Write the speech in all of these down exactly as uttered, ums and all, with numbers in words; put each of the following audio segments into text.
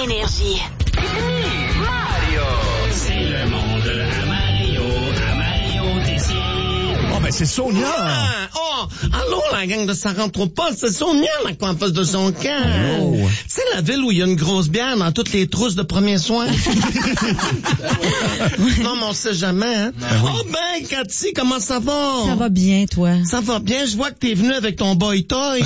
Énergie. Mario! C'est le monde à Mario, à Mario Tessier. Oh, ben c'est Sonia! Ah, oh, allô, la gang de ça rentre pas, c'est Sonia, la coiffeuse de son camp. Oh. Tu sais, la ville où il y a une grosse bière dans toutes les trousses de premiers soins? Non, mais on sait jamais, hein? Ben oui. Oh ben, Cathy, comment ça va? Ça va bien, toi? Ça va bien, je vois que t'es venu avec ton boy toy.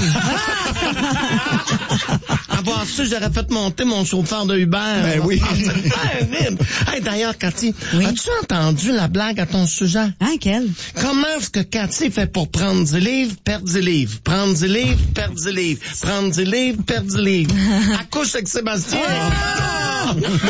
Avoir su, j'aurais fait monter mon chauffeur de Uber. Ben oui. Hey, d'ailleurs, Cathy, oui? As-tu entendu la blague à ton sujet? Hein, quelle? Comment est-ce que Cathy fait pour prendre du livre, perdre du livre, prendre du livre, perdre du livre, prendre du livre, perdre du livre? Elle couche avec Sébastien. Ah!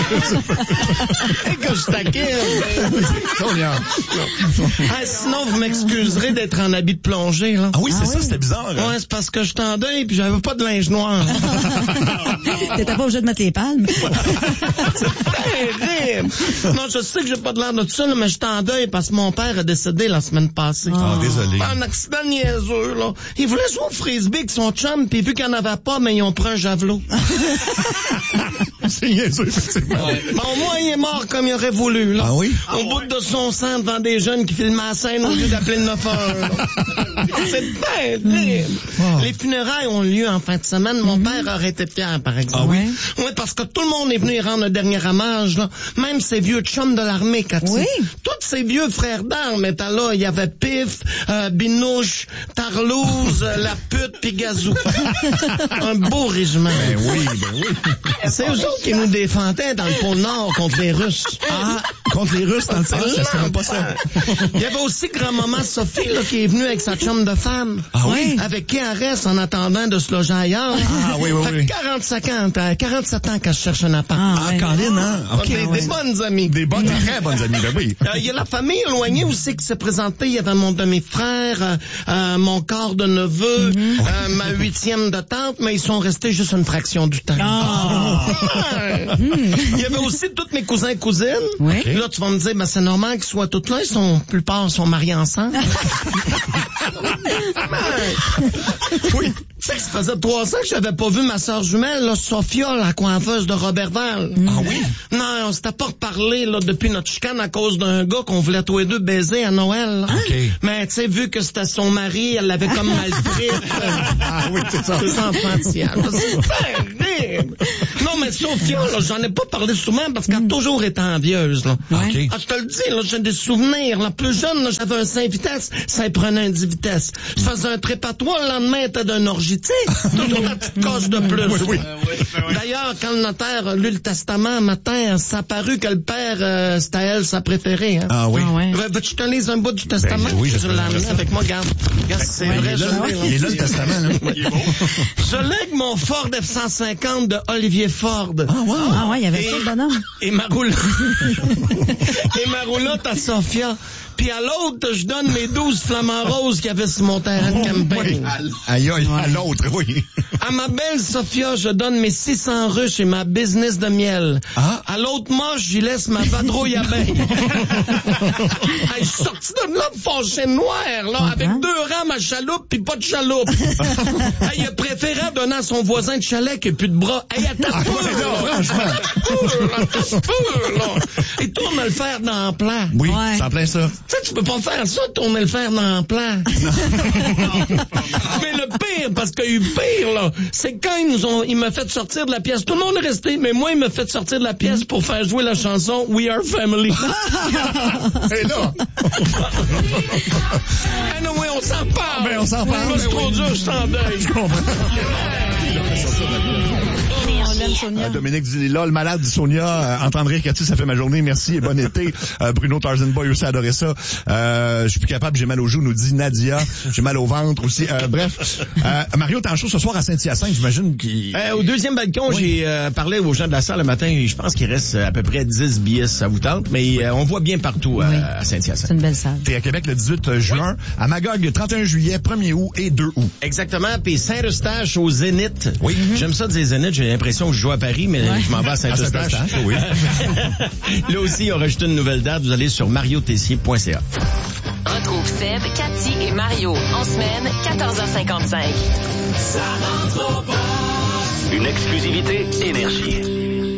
Et que je taquine. Sonia. Hey, sinon, vous m'excuserez d'être en habit de plongée, là. Ah oui, c'est ah ça, oui? c'était bizarre. Hein? Ouais, c'est parce que je suis en deuil puis j'avais pas de linge noir. T'étais pas obligé de mettre les palmes? C'est terrible. Non, je sais que j'ai pas de l'air de tout ça, là, mais je suis en deuil parce que mon père a décédé la semaine passée. Ah, désolé. Un accident niaiseux, là. Il voulait jouer au frisbee avec son chum, puis vu qu'il n'y en avait pas, mais ils ont pris un javelot. C'est niaiseux, effectivement. Ouais. Mais au moins, il est mort comme il aurait voulu, là. Ah oui? Au bout de son sang devant des jeunes qui filmaient la scène au lieu d'appeler le neuf un un. C'est bien terrible. Oh. Les funérailles ont lieu en fin de semaine. Mon père aurait été fier, par exemple. Ah oui? Oui, parce que tout le monde est venu y rendre un dernier hommage, là. Même ses vieux chums de l'armée, Cathy. Oui. Tous ses vieux frères d'armes étaient là. Il y avait Pif, euh, Binouche, Tarlouse, euh, La Pute, puis Gazou. Un beau régiment. Ben oui, ben oui. C'est eux autres qui nous défendaient dans le pôle Nord contre les Russes. Ah, contre les Russes dans le temps, je savais pas ça. Il y avait aussi grand-maman Sophie, là, qui est venue avec sa chum de femme. Ah oui? Avec qui elle reste en attendant de se loger ailleurs. Ah oui, oui, Fait que oui. quarante-cinq ans, euh, quarante-sept ans qu'elle cherche un appart. Ah, Ah, ouais. Caroline, hein? OK. Des, ouais. des bonnes amies. Des bonnes, des très bonnes amies, ben oui. Euh, Il y a la famille éloignée aussi qui s'est présentée. Il y avait mon demi-frère, euh, euh, mon quart de neveu, Mm-hmm. euh, ma huitième de tante, mais ils sont restés juste une fraction du temps. Ah. Ouais. Il y avait aussi tous mes cousins et cousines. Oui. Okay. Là, tu vas me dire, ben, c'est normal qu'ils soient tous là. Ils sont, la plupart sont mariés ensemble. Oui. Tu sais que ça faisait trois ans que j'avais pas vu ma sœur jumelle, là, Sophia, la coiffeuse de Robertval. Ah oui? Non, on s'était pas reparlé, là, depuis notre chicane à cause d'un gars qu'on voulait tous les deux baiser à Noël. Là. OK. Mais, tu sais, vu que c'était son mari, elle l'avait comme mal pris. Ah oui, c'est ça. C'est ça, enfantillage. C'est terrible. Non, mais Sophia, là, j'en ai pas parlé souvent parce qu'elle a toujours été envieuse, là. OK. Ah, je te le dis, là, j'ai des souvenirs. La plus jeune, là, j'avais un cinq vitesses, ça y prenait un dix vitesses. Je faisais un trépatoire, le lendemain, était d'un orgie, tu sais. Toujours la petite coche de plus. Oui, oui. D'ailleurs, quand le notaire a lu le testament un matin, ça a paru que le père, euh, c'était elle, sa préférée, hein. Ah oui. Ah ouais. Veux-tu que je te lise un bout du testament? Ben, oui, je je l'ai amené avec moi, regarde. Regarde, c'est Ben, vrai, il est je là, l'ai. il est là, le testament, là. Je lègue mon Ford F cent cinquante de Olivier Ford. Ah, wow. Ah ouais, il y avait Et- ça, le bonhomme. Et ma roulotte. Et ma roulotte à Sophia. Puis à l'autre, je donne mes douze flamants roses qu'il y avait sur mon terrain de campagne. Oui. Aïe, aïe, à l'autre, oui. À ma belle Sophia, je donne mes six cents ruches et ma business de miel. Ah. À l'autre moche, j'y laisse ma vadrouille à bain. Hey, je suis sorti de là fâché noir, là, avec Uh-huh. deux rames à chaloupe pis pas de chaloupe. Hey, il a préféré donner à son voisin de chalet qui a plus de bras. Hey, attends Ah, peu, ouais, là. non, franchement. Attends peu, là. Et tourne le fer dans le plan. Oui, Ouais. c'est en plein ça. Tu sais, tu peux pas faire ça, tourner le fer dans le plan. Mais le pire, parce qu'il y a eu pire, là, c'est quand ils nous ont, il m'a fait sortir de la pièce. Tout le monde est resté, mais moi, il m'a fait sortir de la pièce pour faire jouer la chanson We Are Family. Et là. Ah non, oui, on s'en parle. Ben, on s'en parle. Là, c'est trop dur, je t'en deuil. Je comprends. On l'aime, Sonia. Euh, Dominique dit là, le malade dit Sonia, euh, entendre rire Cathy, ça fait ma journée, merci et bon été. Euh, Bruno Tarzan Boy aussi a adoré ça. Euh, je suis plus capable, j'ai mal aux joues, nous dit Nadia. J'ai mal au ventre aussi. Euh, bref, euh, Mario, t'es en show ce soir à Saint-Hyacinthe, j'imagine qu'il... Euh, au deuxième balcon, Oui. j'ai euh, parlé aux gens de la salle le matin. Je pense qu'il reste euh, à peu près dix billets, si ça vous tente. Mais euh, on voit bien partout euh, Oui. à Saint-Hyacinthe. C'est une belle salle. T'es à Québec le dix-huit juin, à Magog trente et un juillet, premier août et deux août. Exactement. Puis Saint-Eustache au Zénith. Oui. J'aime ça dire Zénith. J'ai l'impression que je joue à Paris, mais Ouais. je m'en vais à À Saint-Eustache. Saint-Eustache, oui. Là aussi, on a rajouté une nouvelle date. Vous allez sur mario tessier point c a. Retrouve Seb, Cathy et Mario en semaine, quatorze heures cinquante-cinq. Une exclusivité Énergie.